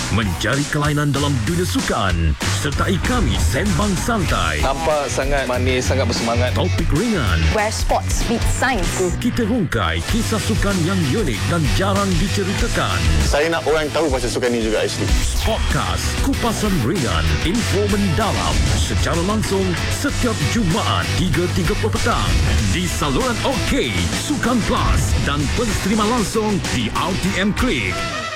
mencari kelainan dalam dunia sukan. Sertai kami sembang santai. Nampak sangat manis, sangat bersemangat. Topik ringan. Where sports meet science. Kita rungkai kisah sukan yang unik dan jarang diceritakan. Saya nak orang tahu pasal sukan ni juga actually. Podcast Kupasan Ringan, info mendalam secara langsung setiap Jumaat 3.30 petang di saluran OK, Sukan Plus dan penstrima langsung di RTM Klik.